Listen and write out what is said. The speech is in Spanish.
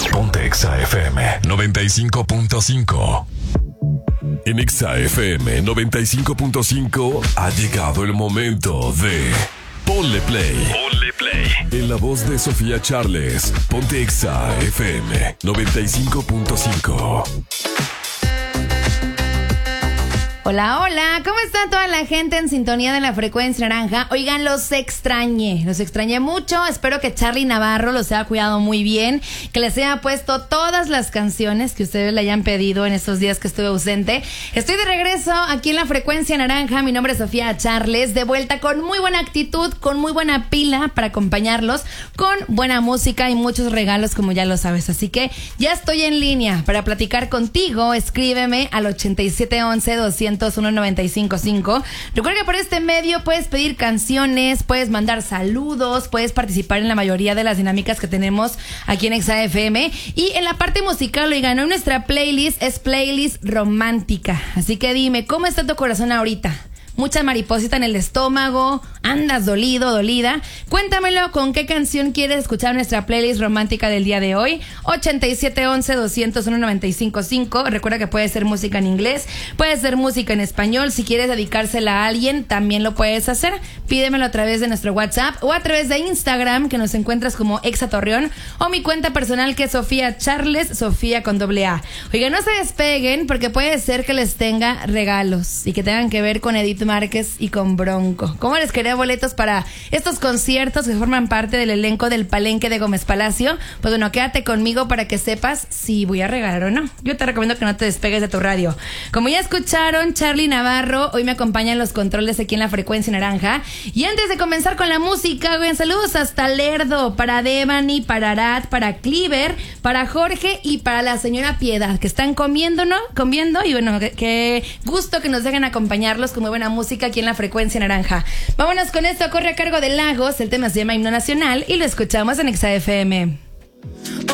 Ponte Exa FM 95.5. En Exa FM 95.5 ha llegado el momento de Ponle Play. Ponle Play. En la voz de Sofía Charles, Ponte Exa FM 95.5. Hola, hola, ¿cómo está toda la gente en sintonía de la frecuencia naranja? Oigan, los extrañé mucho. Espero que Charly Navarro los haya cuidado muy bien, que les haya puesto todas las canciones que ustedes le hayan pedido en estos días que estuve ausente. Estoy de regreso aquí en la frecuencia naranja. Mi nombre es Sofía Charles, de vuelta con muy buena actitud, con muy buena pila para acompañarlos, con buena música y muchos regalos, como ya lo sabes. Así que ya estoy en línea para platicar contigo. Escríbeme al 8711-201-955. Recuerda que por este medio puedes pedir canciones, puedes mandar saludos, puedes participar en la mayoría de las dinámicas que tenemos aquí en Exa FM. Y en la parte musical, oigan, hoy nuestra playlist es playlist romántica. Así que dime, ¿cómo está tu corazón ahorita? Mucha mariposita en el estómago, andas dolido, dolida. Cuéntamelo, con qué canción quieres escuchar nuestra playlist romántica del día de hoy. 8711-201-955. Recuerda que puede ser música en inglés, puede ser música en español. Si quieres dedicársela a alguien, también lo puedes hacer. Pídemelo a través de nuestro WhatsApp o a través de Instagram, que nos encuentras como Exa Torreón, o mi cuenta personal, que es Sofía Charles, Sofía con AA. Oigan, no se despeguen, porque puede ser que les tenga regalos y que tengan que ver con Edith Márquez y con Bronco. ¿Cómo les quería boletos para estos conciertos que forman parte del elenco del Palenque de Gómez Palacio? Pues bueno, quédate conmigo para que sepas si voy a regalar o no. Yo te recomiendo que no te despegues de tu radio. Como ya escucharon, Charly Navarro hoy me acompaña en los controles aquí en la frecuencia naranja. Y antes de comenzar con la música, oigan, saludos hasta Lerdo, para Devani, para Arat, para Cliver, para Jorge y para la señora Piedad, que están comiendo, ¿no? Comiendo, y bueno, qué gusto que nos dejen acompañarlos con muy buena música aquí en la frecuencia naranja. Vámonos con esto, corre a cargo de Lagos. El tema se llama Himno Nacional y lo escuchamos en Exa FM.